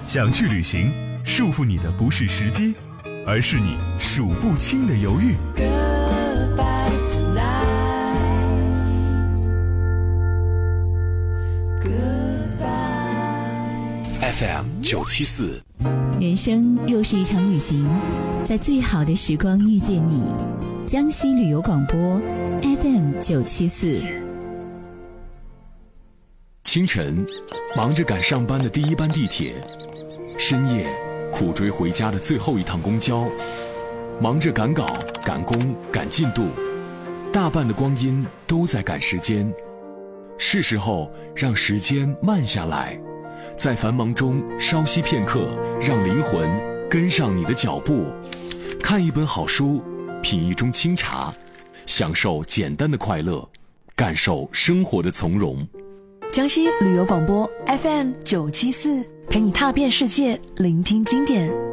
想去旅行，束缚你的不是时机，而是你数不清的犹豫。 FM 974， 人生若是一场旅行，在最好的时光遇见你。江西旅游广播 FM 974。 清晨，忙着赶上班的第一班地铁；深夜，苦追回家的最后一趟公交；忙着赶稿、赶工、赶进度，大半的光阴都在赶时间。是时候让时间慢下来，在繁忙中稍息片刻，让灵魂跟上你的脚步。看一本好书，品一盅清茶，享受简单的快乐，感受生活的从容。 江西旅游广播 FM 974，陪你踏遍世界，聆听经典。